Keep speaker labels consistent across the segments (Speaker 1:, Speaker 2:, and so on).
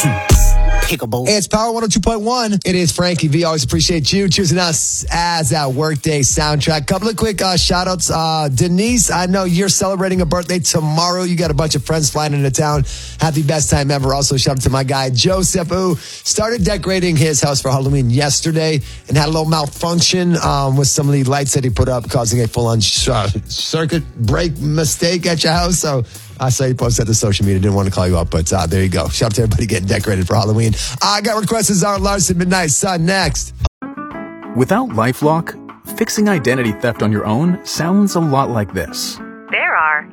Speaker 1: It's Power 102.1. It is Frankie V. Always appreciate you choosing us as that Workday soundtrack. Couple of quick shout outs. Denise, I know you're celebrating a birthday tomorrow. You got a bunch of friends flying into town. Have the best time ever. Also, shout out to my guy, Joseph, who started decorating his house for Halloween yesterday and had a little malfunction with some of the lights that he put up, causing a full-on circuit break mistake at your house. So I saw you posted to social media. Didn't want to call you up, but there you go. Shout out to everybody getting decorated for Halloween. I got requests as our Larson Midnight Sun next.
Speaker 2: Without LifeLock, fixing identity theft on your own sounds a lot like this.
Speaker 3: There are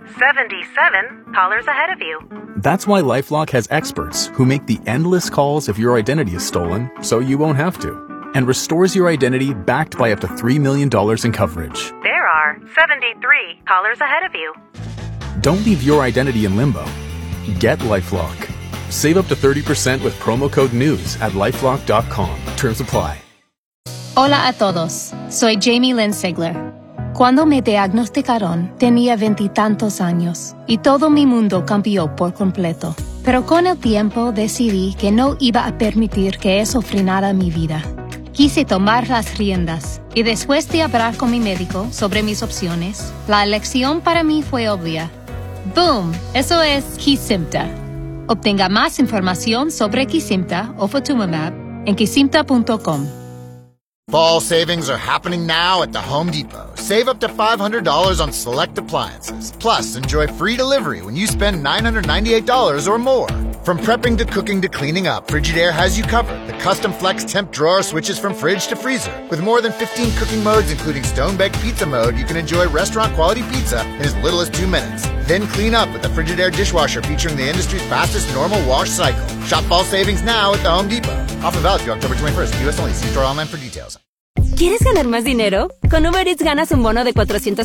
Speaker 3: 77 callers ahead of you.
Speaker 2: That's why LifeLock has experts who make the endless calls if your identity is stolen, so you won't have to, and restores your identity backed by up to $3 million in coverage.
Speaker 3: There are 73 callers ahead of you.
Speaker 2: Don't leave your identity in limbo. Get LifeLock. Save up to 30% with promo code NEWS at LifeLock.com. Terms apply.
Speaker 4: Hola a todos. Soy Jamie Lynn Sigler. Cuando me diagnosticaron, tenía 20 años y todo mi mundo cambió por completo. Pero con el tiempo decidí que no iba a permitir que eso frenara mi vida. Quise tomar las riendas y después de hablar con mi médico sobre mis opciones, la elección para mí fue obvia. ¡Boom! Eso es Kesimpta. Obtenga más información sobre Kesimpta o Ofatumumab en kesimpta.com.
Speaker 5: Fall savings are happening now at the Home Depot. Save up to $500 on select appliances. Plus, enjoy free delivery when you spend $998 or more. From prepping to cooking to cleaning up, Frigidaire has you covered. The custom flex temp drawer switches from fridge to freezer. With more than 15 cooking modes, including stone-baked pizza mode, you can enjoy restaurant-quality pizza in as little as 2 minutes. Then clean up with the Frigidaire dishwasher featuring the industry's fastest normal wash cycle. Shop fall savings now at the Home Depot. Offer valid through October 21st. U.S. only. See store online for details.
Speaker 6: ¿Quieres ganar más dinero? Con Uber Eats ganas un bono de $400